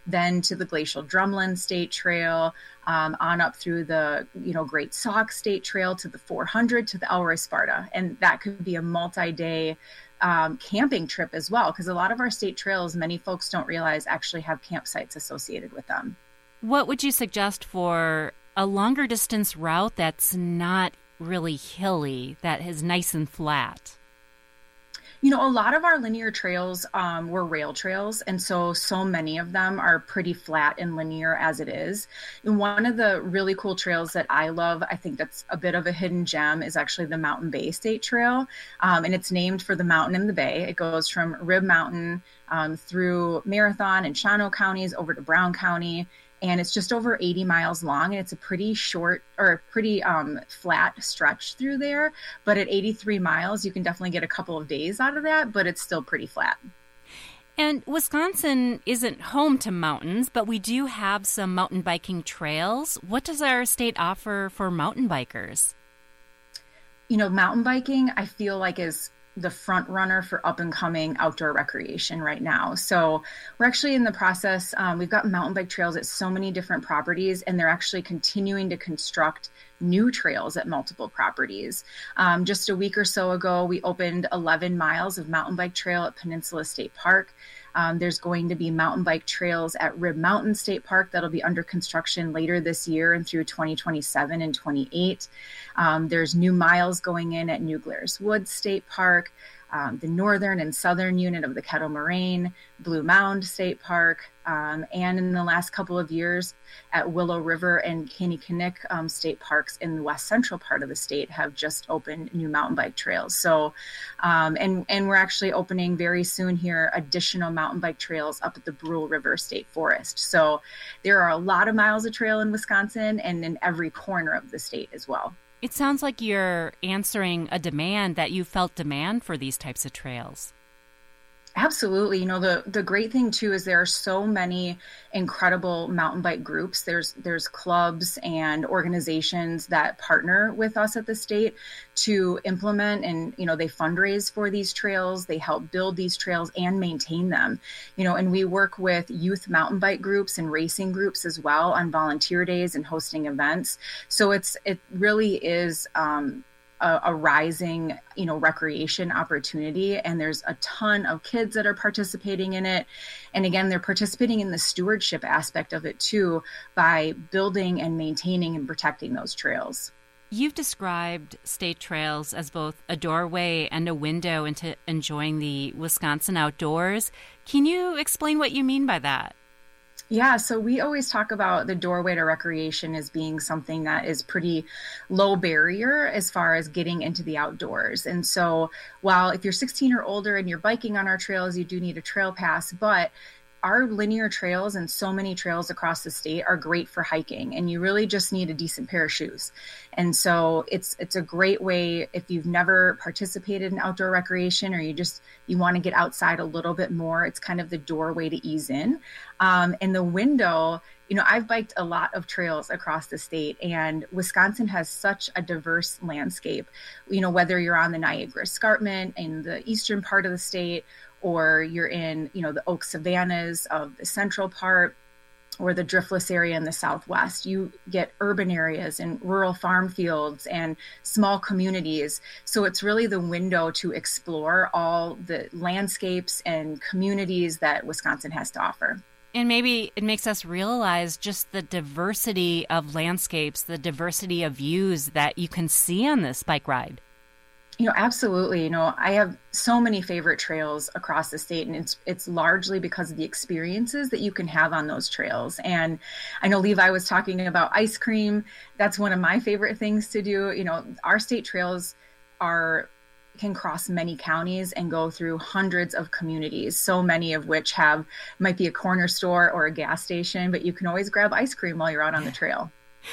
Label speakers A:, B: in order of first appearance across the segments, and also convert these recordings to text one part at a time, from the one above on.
A: then to the Glacial Drumlin State Trail, on up through the, Great Sauk State Trail to the 400 to the Elroy Sparta. And that could be a multi-day camping trip as well, because a lot of our state trails, many folks don't realize, actually have campsites associated with them.
B: What would you suggest for a longer distance route that's not really hilly, that is nice and flat?
A: A lot of our linear trails were rail trails, and so many of them are pretty flat and linear as it is. And one of the really cool trails that I love, I think that's a bit of a hidden gem, is actually the Mountain Bay State Trail, and it's named for the mountain in the bay. It goes from Rib Mountain through Marathon and Shawano counties over to Brown County. And it's just over 80 miles long, and it's a pretty short or pretty flat stretch through there. But at 83 miles, you can definitely get a couple of days out of that, but it's still pretty flat.
B: And Wisconsin isn't home to mountains, but we do have some mountain biking trails. What does our state offer for mountain bikers?
A: Mountain biking, I feel like, is the front runner for up and coming outdoor recreation right now. So we're actually in the process. We've got mountain bike trails at so many different properties, and they're actually continuing to construct new trails at multiple properties. Just a week or so ago, we opened 11 miles of mountain bike trail at Peninsula State Park. There's going to be mountain bike trails at Rib Mountain State Park that'll be under construction later this year and through 2027 and 28. There's new miles going in at New Glarus Woods State Park, the northern and southern unit of the Kettle Moraine, Blue Mound State Park, and in the last couple of years at Willow River and Kanekinick state parks in the west central part of the state have just opened new mountain bike trails. So, and we're actually opening very soon here additional mountain bike trails up at the Brule River State Forest. So there are a lot of miles of trail in Wisconsin and in every corner of the state as well.
B: It sounds like you're answering a demand, that you felt demand for these types of trails.
A: Absolutely. The great thing too is there are so many incredible mountain bike groups. There's clubs and organizations that partner with us at the state to implement, and they fundraise for these trails. They help build these trails and maintain them. And we work with youth mountain bike groups and racing groups as well on volunteer days and hosting events. So it really is a rising, recreation opportunity. And there's a ton of kids that are participating in it. And again, they're participating in the stewardship aspect of it too, by building and maintaining and protecting those trails.
B: You've described state trails as both a doorway and a window into enjoying the Wisconsin outdoors. Can you explain what you mean by that?
A: Yeah, so we always talk about the doorway to recreation as being something that is pretty low barrier as far as getting into the outdoors. And so while if you're 16 or older and you're biking on our trails, you do need a trail pass, but our linear trails and so many trails across the state are great for hiking, and you really just need a decent pair of shoes. And so it's a great way if you've never participated in outdoor recreation, or you want to get outside a little bit more. It's kind of the doorway to ease in. And the window, I've biked a lot of trails across the state, and Wisconsin has such a diverse landscape. Whether you're on the Niagara Escarpment in the eastern part of the state, or you're in, the oak savannas of the central part, or the driftless area in the southwest, you get urban areas and rural farm fields and small communities. So it's really the window to explore all the landscapes and communities that Wisconsin has to offer.
B: And maybe it makes us realize just the diversity of landscapes, the diversity of views that you can see on this bike ride.
A: Absolutely. I have so many favorite trails across the state, and it's largely because of the experiences that you can have on those trails. And I know Levi was talking about ice cream. That's one of my favorite things to do. Our state trails can cross many counties and go through hundreds of communities, so many of which might be a corner store or a gas station, but you can always grab ice cream while you're out on the trail.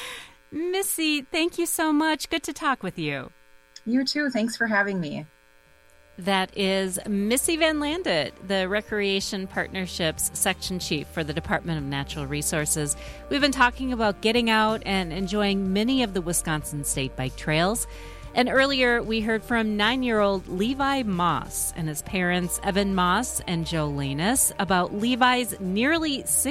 B: Missy, thank you so much. Good to talk with you.
A: You too. Thanks for having me.
B: That is Missy Van Landet, the Recreation Partnerships Section Chief for the Department of Natural Resources. We've been talking about getting out and enjoying many of the Wisconsin state bike trails. And earlier, we heard from 9-year-old Levi Moss and his parents, Evan Moss and Joe Lanus, about Levi's nearly 6